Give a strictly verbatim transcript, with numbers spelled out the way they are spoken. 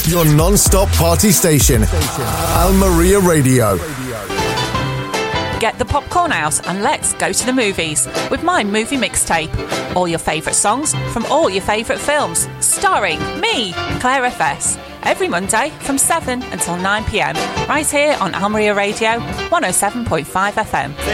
Your non-stop party station. Al Maria Radio. Get the popcorn out and let's go to the movies with my movie mixtape. All your favourite songs from all your favourite films, starring me, Claire F S. Every Monday from seven until nine p m, right here on Al Maria Radio, one oh seven point five F M.